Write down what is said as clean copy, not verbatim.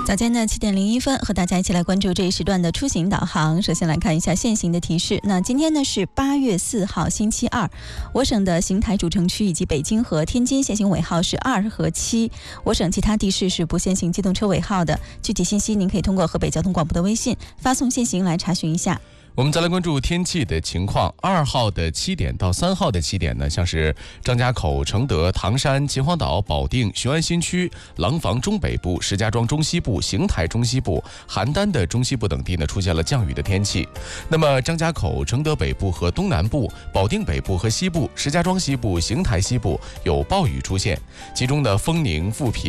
早间的7:01，和大家一起来关注这一时段的出行导航。首先来看一下现行的提示。那今天呢是8月4号星期二，我省的邢台主城区以及北京和天津限行尾号是2和7，我省其他地市是不限行机动车尾号的。具体信息您可以通过河北交通广播的微信发送限行来查询一下。 我们再来关注天气的情况。2号的7点到3号的7点呢，像是张家口、承德、唐山、秦皇岛、保定、雄安新区、廊坊中北部、石家庄中西部、邢台中西部、邯郸的中西部等地呢出现了降雨的天气。那么张家口、承德北部和东南部、保定北部和西部、石家庄西部、邢台西部有暴雨出现，其中的丰宁、富平、